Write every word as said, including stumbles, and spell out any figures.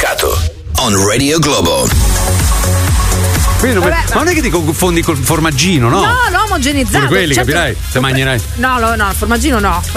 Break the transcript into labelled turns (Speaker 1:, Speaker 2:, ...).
Speaker 1: supermercato. On Radio Globo.
Speaker 2: Quindi non
Speaker 3: Vabbè,
Speaker 2: me... Ma non è che ti confondi col formaggino, no?
Speaker 3: No, no, omogenizzato.
Speaker 2: Per quelli,
Speaker 3: certo.
Speaker 2: capirai? Se mangerai.
Speaker 3: No, no, no, il formaggino no.